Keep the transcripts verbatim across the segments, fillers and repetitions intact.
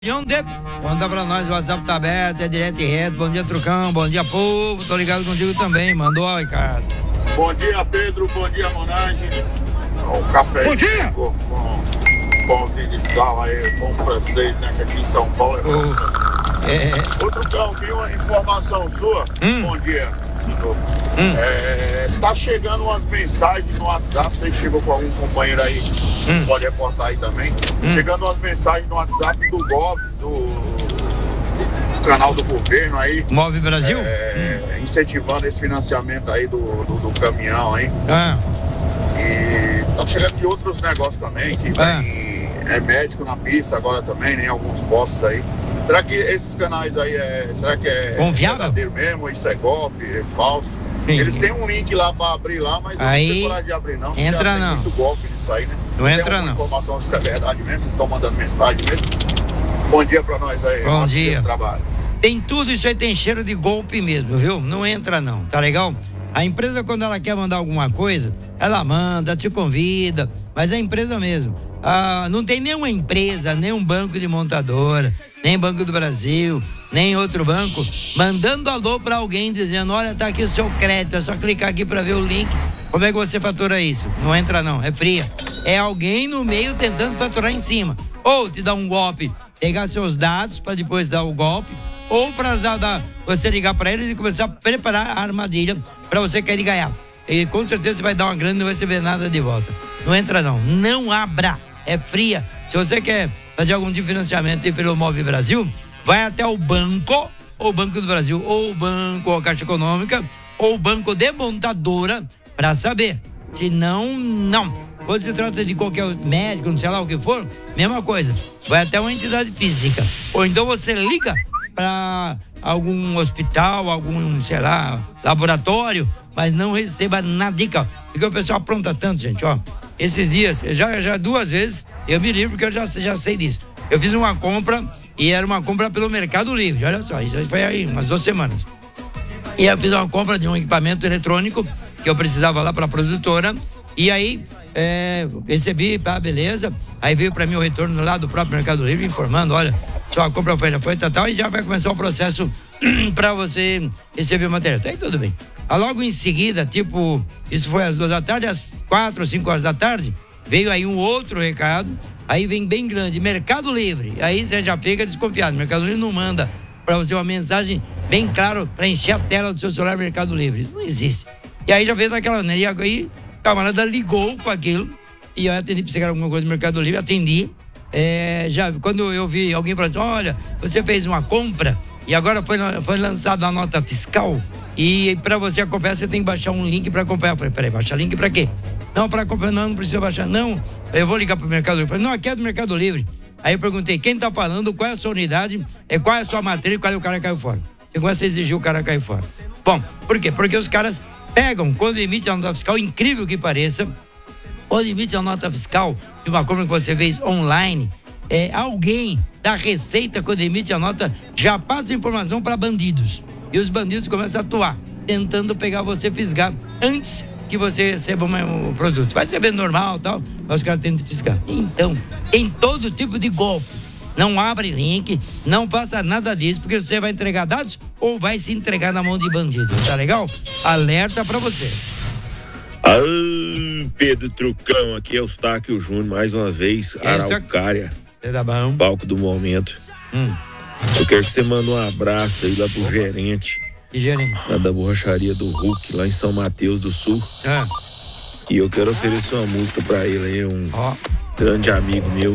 Manda pra nós, o WhatsApp tá aberto, é direto e reto. Bom dia, Trucão, bom dia, povo. Tô ligado contigo também, mandou ó, Ricardo. Bom dia, Pedro, bom dia, Monange. Um café bom dia. com, com pãozinho de sal aí, bom francês, né, que aqui em São Paulo é bom. Oh, é... Ô, Trucão, vi uma informação sua. Hum. Bom dia, de novo. Hum. É, tá chegando umas mensagens no WhatsApp, você chegou com algum companheiro aí, Hum. pode reportar aí também. Hum. Chegando umas mensagens no WhatsApp do golpe, do, do canal do governo aí. Move Brasil? É, hum. Incentivando esse financiamento aí do, do, do caminhão aí. Ah. E tá chegando de outros negócios também, que Ah. vem é médico na pista agora também, né, em alguns postos aí. Será que esses canais aí é, será que é confiável? Verdadeiro mesmo? Isso é golpe, é falso? Sim. Eles têm um link lá pra abrir lá, mas aí, eu não tenho coragem de abrir não. Entra já não. Tem muito golpe nisso aí, né? Não tem entra não. Informação se é verdade mesmo, eles estão mandando mensagem mesmo. Bom dia pra nós aí. Bom dia. Trabalho. Tem tudo isso aí, tem cheiro de golpe mesmo, viu? Não entra não, tá legal? A empresa, quando ela quer mandar alguma coisa, ela manda, te convida, mas é a empresa mesmo. Ah, não tem nenhuma empresa, nenhum banco de montadora, nem Banco do Brasil, nem outro banco, mandando alô pra alguém dizendo, olha, tá aqui o seu crédito, é só clicar aqui pra ver o link. Como é que você fatura isso? Não entra não, é fria. É alguém no meio tentando faturar em cima. Ou te dar um golpe, pegar seus dados pra depois dar o golpe, ou pra dar, dar, você ligar pra eles e começar a preparar a armadilha pra você querer ganhar. E com certeza você vai dar uma grana e não vai receber nada de volta. Não entra não, não abra, é fria. Se você quer fazer algum tipo de financiamento aí pelo Move Brasil, vai até o banco, ou o Banco do Brasil, ou o Banco ou a Caixa Econômica, ou o Banco de Montadora, pra saber. Se não, não. Quando se trata de qualquer médico, não sei lá o que for, mesma coisa. Vai até uma entidade física. Ou então você liga para algum hospital, algum, sei lá, laboratório, mas não receba nada. Porque o pessoal apronta tanto, gente, ó. Esses dias, já, já duas vezes, eu me livro porque eu já, já sei disso. Eu fiz uma compra e era uma compra pelo Mercado Livre, olha só, isso foi aí umas duas semanas. E eu fiz uma compra de um equipamento eletrônico que eu precisava lá para a produtora, e aí é, recebi, tá, beleza, aí veio para mim o retorno lá do próprio Mercado Livre informando, olha, sua compra foi, já foi, tal, tal, e já vai começar o processo para você receber o material. Tá aí tudo bem. Aí, logo em seguida, tipo, isso foi às duas da tarde, às quatro ou cinco horas da tarde, veio aí um outro recado, aí vem bem grande, Mercado Livre, aí você já fica desconfiado, Mercado Livre não manda para você uma mensagem bem clara para encher a tela do seu celular Mercado Livre, isso não existe. E aí já veio daquela, né, e aí o camarada ligou com aquilo, e eu atendi para chegar alguma coisa do Mercado Livre, atendi, é, já, quando eu vi alguém falando, olha, você fez uma compra, e agora foi, foi lançada a nota fiscal, e para você acompanhar, você tem que baixar um link para acompanhar. Eu falei, peraí, baixar link para quê? Não, para acompanhar, não, não precisa baixar, não, eu vou ligar para o Mercado Livre. Eu falei, não, aqui é do Mercado Livre. Aí eu perguntei, quem tá falando, qual é a sua unidade, é, qual é a sua matrícula, qual é o cara que caiu fora. Você começa a exigir o cara cair fora. Bom, por quê? Porque os caras pegam, quando emite a nota fiscal, incrível que pareça, quando emite a nota fiscal de uma compra que você fez online, é, alguém da Receita, quando emite a nota, já passa informação para bandidos. E os bandidos começam a atuar, tentando pegar você fisgar antes que você receba o produto. Vai receber normal e tal, mas os caras tentam fisgar. Então, tem todo tipo de golpe. Não abre link, não faça nada disso, porque você vai entregar dados ou vai se entregar na mão de bandido. Tá legal? Alerta pra você. Ah, Pedro Trucão, aqui é o Eustáquio Júnior, mais uma vez, Araucária, tá bom? palco do momento. Hum. Eu quero que você mande um abraço aí lá pro Opa. gerente, Que gerente? lá da borracharia do Hulk, lá em São Mateus do Sul. Ah. E eu quero oferecer uma música pra ele aí, um Ó. grande amigo meu.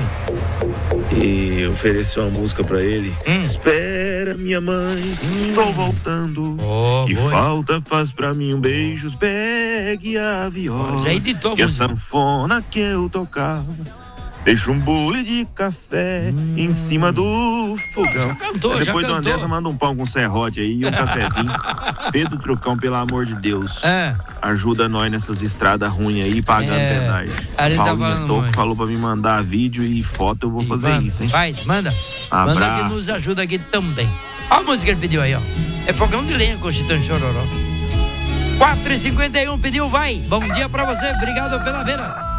Hum. E oferecer uma música pra ele. Hum. Espera, minha mãe, Hum. estou voltando. Oh, Que boa. falta faz pra mim um beijo, pegue a viola. Já editou a E a música. sanfona que eu tocava, deixa um bule de café Hum. em cima do fogão. Já cantou, já Depois de uma cantou. dessa, manda um pão com serrote aí e um cafezinho. Pedro Trucão, pelo amor de Deus, É. ajuda nós nessas estradas ruins aí, pagando É. pedágio. A gente tá Paulinho falando Toco muito. falou pra me mandar vídeo e foto, eu vou fazer Manda, isso, hein? Faz, manda. Manda Abraço. que nos ajuda aqui também. Olha a música que ele pediu aí, ó. É Fogão de Lenha com Chitão Chororó. quatro e cinquenta e um pediu, vai. Bom dia pra você, obrigado pela beira.